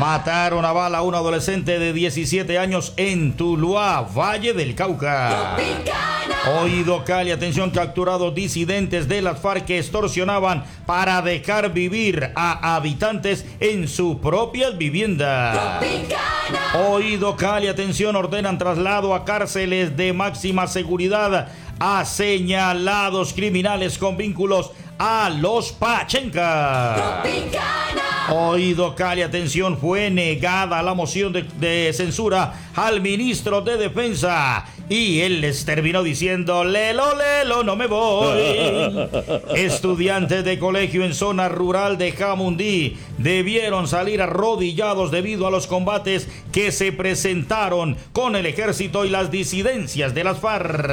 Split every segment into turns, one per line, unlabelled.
Mataron a bala a un adolescente de 17 años en Tuluá, Valle del Cauca. Oído Cali, atención, capturados disidentes de las FARC que extorsionaban para dejar vivir a habitantes en su propia vivienda. Oído Cali, atención, ordenan traslado a cárceles de máxima seguridad a señalados criminales con vínculos a los Pachenca. Oído Cali, atención, fue negada la moción de censura al ministro de Defensa y él les terminó diciendo: lelo, lelo, no me voy. Estudiantes de colegio en zona rural de Jamundí debieron salir arrodillados debido a los combates que se presentaron con el ejército y las disidencias de las FARC.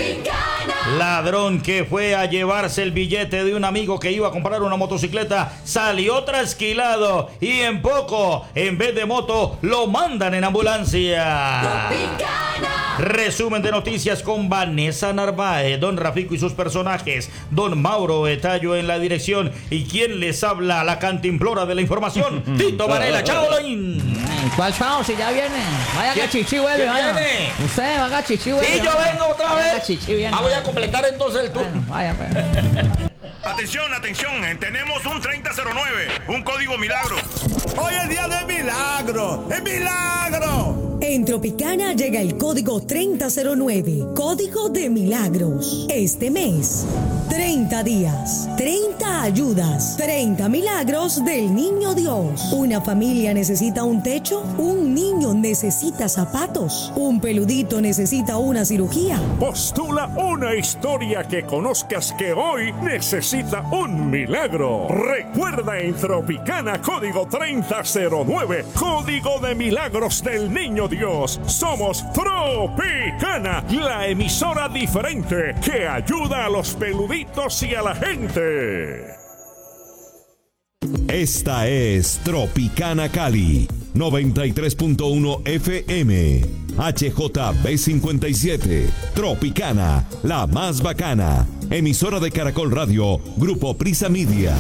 Ladrón que fue a llevarse el billete de un amigo que iba a comprar una motocicleta salió trasquilado y en poco, en vez de moto, lo mandan en ambulancia. Resumen de noticias con Vanessa Narváez, Don Rafico y sus personajes, Don Mauro Etayo en la dirección y quien les habla, la cantimplora de la información, Tito Varela. ¡Chao, Loín!
¿Cuál chao? Si ya viene. Vaya que Chichi vuelve, vaya.
Viene?
Usted, vaya Chichi vuelve.
Sí, yo vengo otra vez.
Chichi viene.
Voy a completar entonces el turno.
Bueno, vaya, pues.
Atención, atención, tenemos un 3009, un código milagro.
Hoy es día de milagro, ¡es milagro!
En Tropicana llega el código 3009, código de milagros. Este mes, 30 días, 30 ayudas, 30 milagros del Niño Dios. Una familia necesita un techo, un niño necesita zapatos, un peludito necesita una cirugía.
Postula una historia que conozcas que hoy necesita un milagro. Recuerda en Tropicana, código 3009, código de milagros del Niño Dios. Somos Tropicana, la emisora diferente que ayuda a los peluditos y a la gente.
Esta es Tropicana Cali, 93.1 FM, HJB57, Tropicana, la más bacana, emisora de Caracol Radio, Grupo Prisa Media.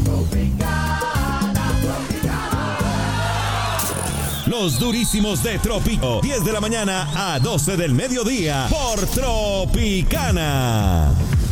Los durísimos de Tropico, 10 de la mañana a 12 del mediodía, por Tropicana.